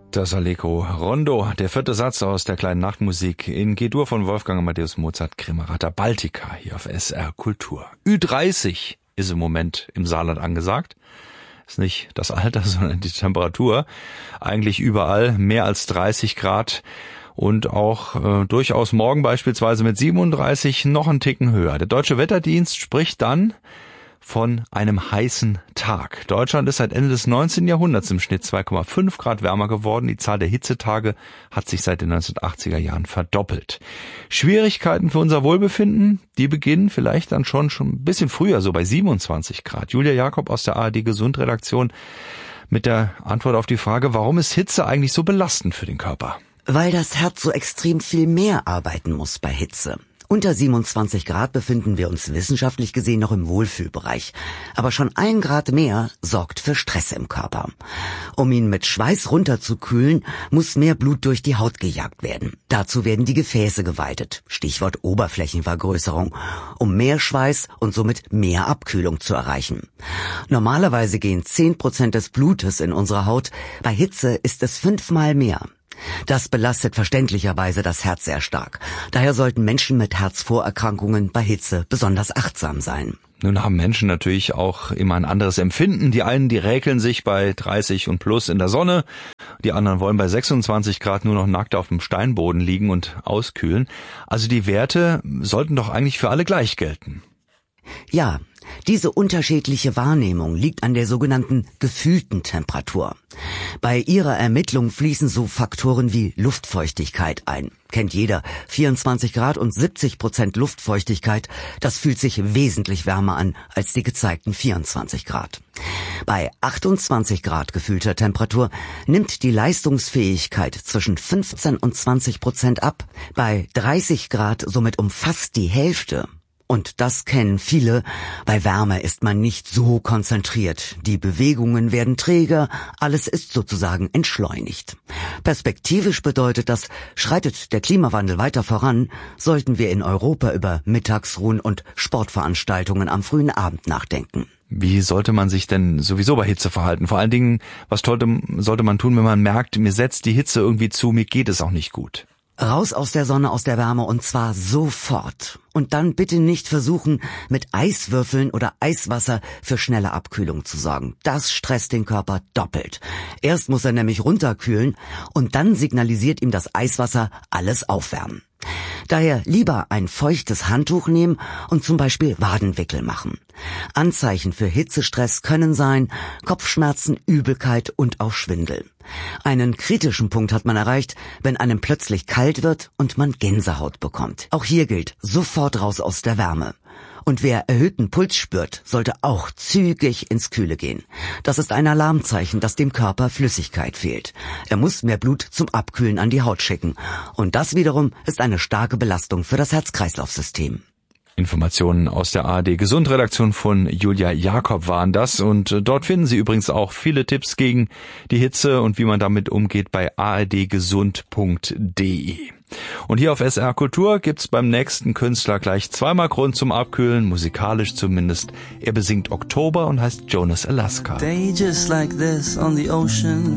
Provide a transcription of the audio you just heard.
Das Allegro Rondo, der vierte Satz aus der kleinen Nachtmusik in G-Dur von Wolfgang Amadeus Mozart, Camerata Baltica hier auf SR Kultur. Ü30 ist im Moment im Saarland angesagt. Ist nicht das Alter, sondern die Temperatur. Eigentlich überall mehr als 30 Grad und auch durchaus morgen beispielsweise mit 37 noch einen Ticken höher. Der Deutsche Wetterdienst spricht dann von einem heißen Tag. Deutschland ist seit Ende des 19. Jahrhunderts im Schnitt 2,5 Grad wärmer geworden. Die Zahl der Hitzetage hat sich seit den 1980er Jahren verdoppelt. Schwierigkeiten für unser Wohlbefinden, die beginnen vielleicht dann schon ein bisschen früher, so bei 27 Grad. Julia Jakob aus der ARD Gesundredaktion mit der Antwort auf die Frage, warum ist Hitze eigentlich so belastend für den Körper? Weil das Herz so extrem viel mehr arbeiten muss bei Hitze. Unter 27 Grad befinden wir uns wissenschaftlich gesehen noch im Wohlfühlbereich. Aber schon 1 Grad mehr sorgt für Stress im Körper. Um ihn mit Schweiß runterzukühlen, muss mehr Blut durch die Haut gejagt werden. Dazu werden die Gefäße geweitet. Stichwort Oberflächenvergrößerung. Um mehr Schweiß und somit mehr Abkühlung zu erreichen. Normalerweise gehen 10% des Blutes in unsere Haut. Bei Hitze ist es 5-mal mehr. Das belastet verständlicherweise das Herz sehr stark. Daher sollten Menschen mit Herzvorerkrankungen bei Hitze besonders achtsam sein. Nun haben Menschen natürlich auch immer ein anderes Empfinden. Die einen, die räkeln sich bei 30 und plus in der Sonne. Die anderen wollen bei 26 Grad nur noch nackt auf dem Steinboden liegen und auskühlen. Also die Werte sollten doch eigentlich für alle gleich gelten. Ja, diese unterschiedliche Wahrnehmung liegt an der sogenannten gefühlten Temperatur. Bei ihrer Ermittlung fließen so Faktoren wie Luftfeuchtigkeit ein. Kennt jeder, 24 Grad und 70% Luftfeuchtigkeit, das fühlt sich wesentlich wärmer an als die gezeigten 24 Grad. Bei 28 Grad gefühlter Temperatur nimmt die Leistungsfähigkeit zwischen 15 und 20% ab, bei 30 Grad somit um fast die Hälfte. Und das kennen viele. Bei Wärme ist man nicht so konzentriert. Die Bewegungen werden träger, alles ist sozusagen entschleunigt. Perspektivisch bedeutet das, schreitet der Klimawandel weiter voran, sollten wir in Europa über Mittagsruhen und Sportveranstaltungen am frühen Abend nachdenken. Wie sollte man sich denn sowieso bei Hitze verhalten? Vor allen Dingen, was sollte man tun, wenn man merkt, mir setzt die Hitze irgendwie zu, mir geht es auch nicht gut? Raus aus der Sonne, aus der Wärme und zwar sofort. Und dann bitte nicht versuchen, mit Eiswürfeln oder Eiswasser für schnelle Abkühlung zu sorgen. Das stresst den Körper doppelt. Erst muss er nämlich runterkühlen und dann signalisiert ihm das Eiswasser alles aufwärmen. Daher lieber ein feuchtes Handtuch nehmen und zum Beispiel Wadenwickel machen. Anzeichen für Hitzestress können sein Kopfschmerzen, Übelkeit und auch Schwindel. Einen kritischen Punkt hat man erreicht, wenn einem plötzlich kalt wird und man Gänsehaut bekommt. Auch hier gilt, sofort raus aus der Wärme. Und wer erhöhten Puls spürt, sollte auch zügig ins Kühle gehen. Das ist ein Alarmzeichen, dass dem Körper Flüssigkeit fehlt. Er muss mehr Blut zum Abkühlen an die Haut schicken. Und das wiederum ist eine starke Belastung für das Herz-Kreislauf-System. Informationen aus der ARD Gesundredaktion von Julia Jakob waren das. Und dort finden Sie übrigens auch viele Tipps gegen die Hitze und wie man damit umgeht bei ardgesund.de. Und hier auf SR Kultur gibt's beim nächsten Künstler gleich 2-mal Grund zum Abkühlen, musikalisch zumindest. Er besingt Oktober und heißt Jonas Alaska. Day just like this on the ocean.